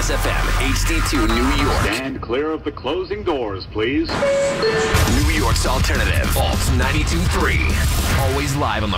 Kiss FM, HD2 New York. Stand clear of the closing doors, please. New York's alternative, Alt 92.3. Always live on the